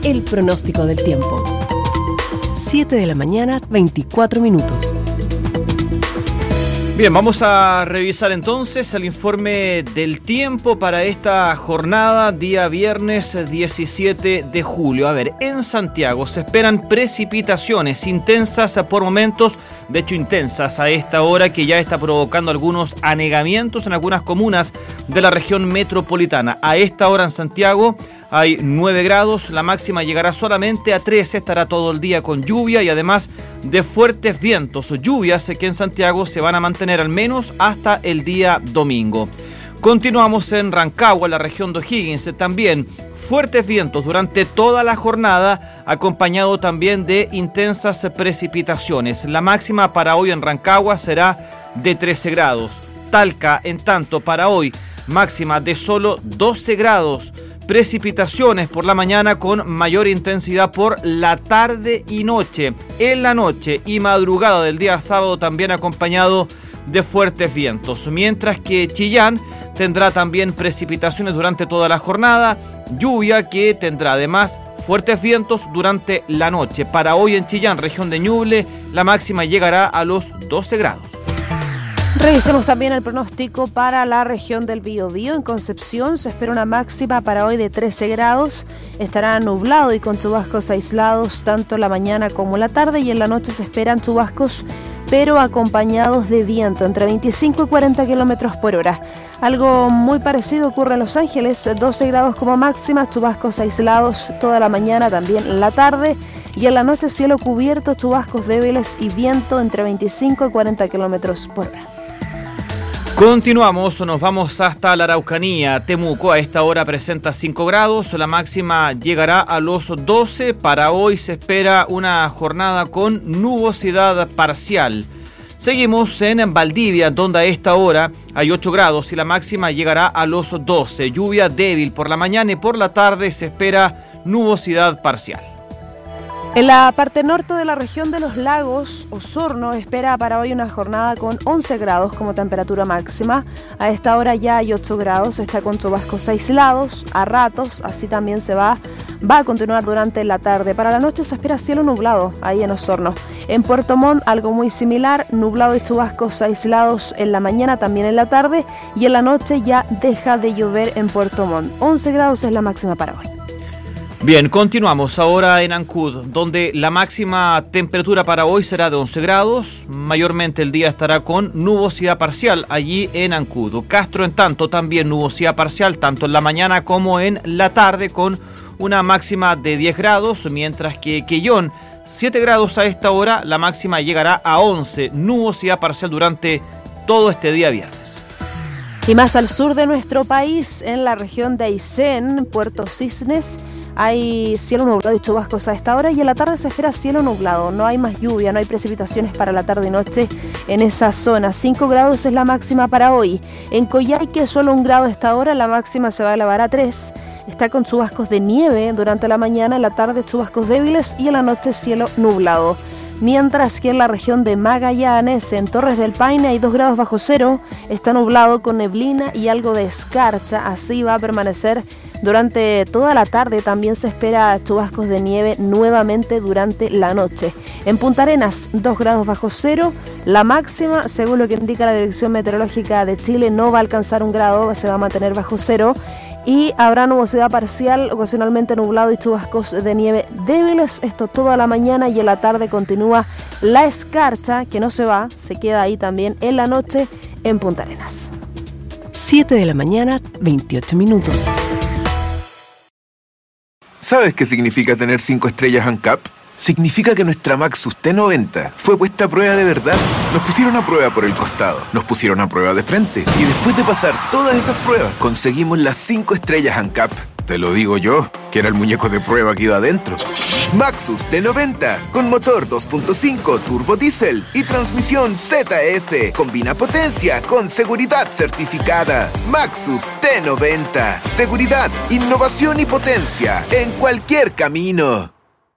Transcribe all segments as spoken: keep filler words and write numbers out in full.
el pronóstico del tiempo. siete de la mañana, veinticuatro minutos. Bien, vamos a revisar entonces el informe del tiempo para esta jornada, día viernes diecisiete de julio. A ver, en Santiago se esperan precipitaciones intensas por momentos, de hecho intensas a esta hora, que ya está provocando algunos anegamientos en algunas comunas de la región metropolitana. A esta hora en Santiago hay nueve grados, la máxima llegará solamente a trece, estará todo el día con lluvia y además de fuertes vientos, lluvias que en Santiago se van a mantener al menos hasta el día domingo. Continuamos en Rancagua, la región de O'Higgins, también fuertes vientos durante toda la jornada, acompañado también de intensas precipitaciones. La máxima para hoy en Rancagua será de trece grados. Talca, en tanto, para hoy, máxima de solo doce grados. Precipitaciones por la mañana con mayor intensidad por la tarde y noche. En la noche y madrugada del día sábado también acompañado de fuertes vientos. Mientras que Chillán tendrá también precipitaciones durante toda la jornada. Lluvia que tendrá además fuertes vientos durante la noche. Para hoy en Chillán, región de Ñuble, la máxima llegará a los doce grados. Revisemos también el pronóstico para la región del Biobío. En Concepción se espera una máxima para hoy de trece grados. Estará nublado y con chubascos aislados tanto en la mañana como en la tarde, y en la noche se esperan chubascos pero acompañados de viento entre veinticinco y cuarenta kilómetros por hora. Algo muy parecido ocurre en Los Ángeles, doce grados como máxima, chubascos aislados toda la mañana, también en la tarde, y en la noche cielo cubierto, chubascos débiles y viento entre veinticinco y cuarenta kilómetros por hora. Continuamos, nos vamos hasta la Araucanía. Temuco a esta hora presenta cinco grados, la máxima llegará a los doce. Para hoy se espera una jornada con nubosidad parcial. Seguimos en Valdivia, donde a esta hora hay ocho grados y la máxima llegará a los doce. Lluvia débil por la mañana y por la tarde se espera nubosidad parcial. En la parte norte de la región de los lagos, Osorno espera para hoy una jornada con once grados como temperatura máxima. A esta hora ya hay ocho grados, está con chubascos aislados, a ratos, así también se va, va a continuar durante la tarde. Para la noche se espera cielo nublado ahí en Osorno. En Puerto Montt algo muy similar, nublado y chubascos aislados en la mañana, también en la tarde, y en la noche ya deja de llover en Puerto Montt. once grados es la máxima para hoy. Bien, continuamos ahora en Ancud, donde la máxima temperatura para hoy será de once grados. Mayormente el día estará con nubosidad parcial allí en Ancud. Castro, en tanto, también nubosidad parcial, tanto en la mañana como en la tarde, con una máxima de diez grados, mientras que Quellón, siete grados a esta hora, la máxima llegará a once, nubosidad parcial durante todo este día viernes. Y más al sur de nuestro país, en la región de Aysén, Puerto Cisnes, hay cielo nublado y chubascos a esta hora, y en la tarde se espera cielo nublado. No hay más lluvia, no hay precipitaciones para la tarde y noche en esa zona. cinco grados es la máxima para hoy. En Coyhaique solo un grado a esta hora, la máxima se va a elevar a tres. Está con chubascos de nieve durante la mañana, en la tarde chubascos débiles y en la noche cielo nublado. Mientras que en la región de Magallanes, en Torres del Paine, hay dos grados bajo cero, está nublado con neblina y algo de escarcha, así va a permanecer durante toda la tarde. También se espera chubascos de nieve nuevamente durante la noche. En Punta Arenas, dos grados bajo cero, la máxima, según lo que indica la Dirección Meteorológica de Chile, no va a alcanzar un grado, se va a mantener bajo cero. Y habrá nubosidad parcial, ocasionalmente nublado y chubascos de nieve débiles. Esto toda la mañana, y en la tarde continúa la escarcha, que no se va, se queda ahí también en la noche en Punta Arenas. siete de la mañana, veintiocho minutos. ¿Sabes qué significa tener cinco estrellas ANCAP? Significa que nuestra Maxus T noventa fue puesta a prueba de verdad. Nos pusieron a prueba por el costado, nos pusieron a prueba de frente, y después de pasar todas esas pruebas, conseguimos las cinco estrellas ANCAP. Te lo digo yo, que era el muñeco de prueba que iba adentro. Maxus T noventa, con motor dos punto cinco turbo diésel y transmisión Z F. Combina potencia con seguridad certificada. Maxus T noventa. Seguridad, innovación y potencia en cualquier camino.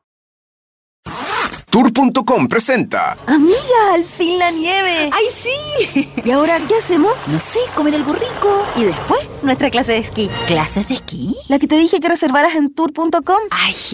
Tour punto com presenta. Amiga, al fin la nieve. ¡Ay, sí! ¿Y ahora qué hacemos? No sé, comer algo rico. Y después, nuestra clase de esquí. ¿Clases de esquí? La que te dije que reservaras en tour punto com. Ay,